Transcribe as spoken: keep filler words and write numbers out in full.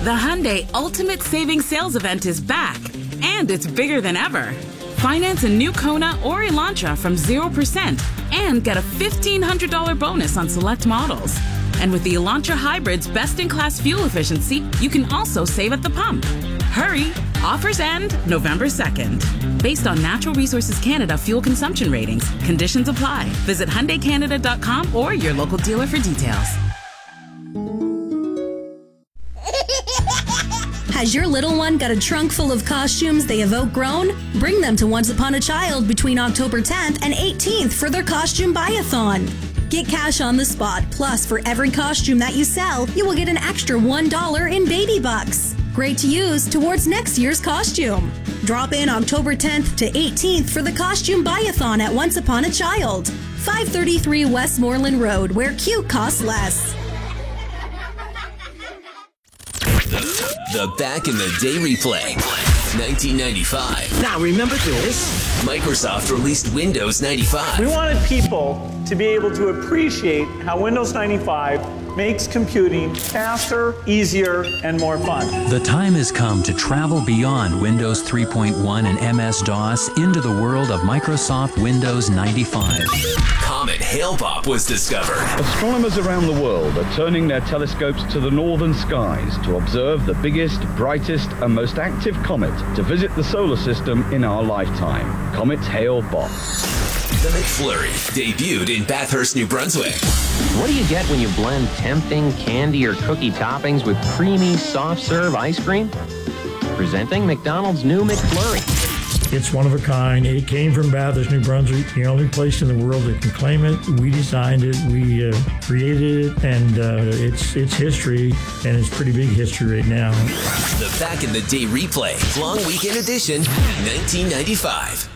The Hyundai Ultimate Savings Sales Event is back, and it's bigger than ever. Finance a new Kona or Elantra from zero percent and get a fifteen hundred dollars bonus on select models. And with the Elantra Hybrid's best-in-class fuel efficiency, you can also save at the pump. Hurry! Offers end November second. Based on Natural Resources Canada fuel consumption ratings. Conditions apply. Visit Hyundai Canada dot com or your local dealer for details. Has your little one got a trunk full of costumes they have outgrown? Bring them to Once Upon a Child between October tenth and eighteenth for their costume buy-a-thon. Get cash on the spot, plus for every costume that you sell, you will get an extra one dollar in baby bucks. Great to use towards next year's costume. Drop in October tenth to eighteenth for the costume buy-a-thon at Once Upon a Child, five thirty-three Westmoreland Road, where cute costs less. The Back in the Day replay. nineteen ninety-five. Now, remember this? Microsoft released Windows ninety-five. We wanted people to be able to appreciate how Windows ninety-five makes computing faster, easier, and more fun. The time has come to travel beyond Windows three point one and M S DOS into the world of Microsoft Windows ninety-five. Comet Hale-Bopp was discovered. Astronomers around the world are turning their telescopes to the northern skies to observe the biggest, brightest, and most active comet to visit the solar system in our lifetime. Comet Hale-Bopp. The McFlurry debuted in Bathurst, New Brunswick. What do you get when you blend tempting candy or cookie toppings with creamy, soft-serve ice cream? Presenting McDonald's new McFlurry. It's one of a kind. It came from Bathurst, New Brunswick, the only place in the world that can claim it. We designed it, we uh, created it, and uh, it's it's history, and it's pretty big history right now. The Back in the Day replay, long weekend edition, nineteen ninety-five.